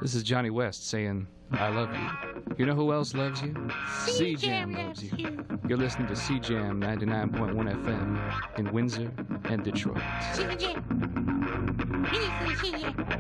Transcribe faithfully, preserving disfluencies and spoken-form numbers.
This is Johnny West saying, I love you. You know who else loves you? C-Jam loves you. You're listening to C-Jam ninety-nine point one F M in Windsor and Detroit. C-Jam.